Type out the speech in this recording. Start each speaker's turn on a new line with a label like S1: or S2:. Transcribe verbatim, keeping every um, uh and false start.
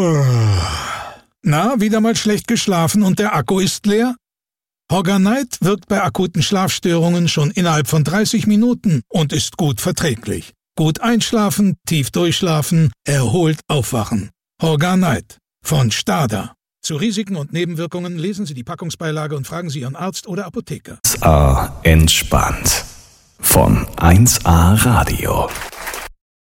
S1: Na, wieder mal schlecht geschlafen und der Akku ist leer? Horganite wirkt bei akuten Schlafstörungen schon innerhalb von dreißig Minuten und ist gut verträglich. Gut einschlafen, tief durchschlafen, erholt aufwachen. Horganite von Stada. Zu Risiken und Nebenwirkungen lesen Sie die Packungsbeilage und fragen Sie Ihren Arzt oder Apotheker.
S2: eins A entspannt von eins A Radio.